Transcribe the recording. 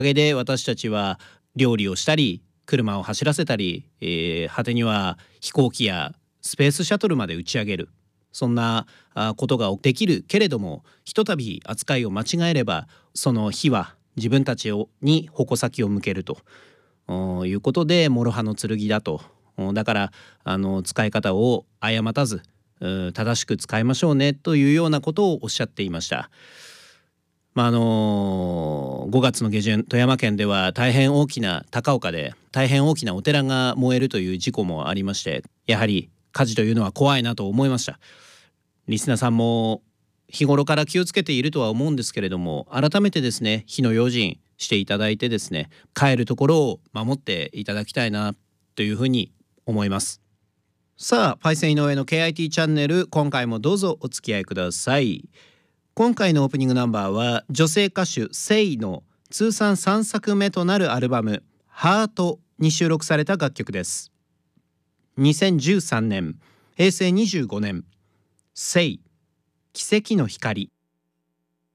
おかげで私たちは料理をしたり車を走らせたり、果てには飛行機やスペースシャトルまで打ち上げる、そんなことができるけれども、ひとたび扱いを間違えればその火は自分たちに矛先を向けるということで、諸刃の剣だと。だから使い方を誤たず正しく使いましょうねというようなことをおっしゃっていました。5月の下旬、富山県では大変大きな高岡で大変大きなお寺が燃えるという事故もありまして、やはり火事というのは怖いなと思いました。リスナーさんも日頃から気をつけているとは思うんですけれども、改めてですね、火の用心していただいてですね、帰るところを守っていただきたいなというふうに思います。さあ、パイセン井上の KIT チャンネル、今回もどうぞお付き合いください。今回のオープニングナンバーは女性歌手セイの通算3作目となるアルバムハートに収録された楽曲です。2013年、平成25年、セイ奇跡の光。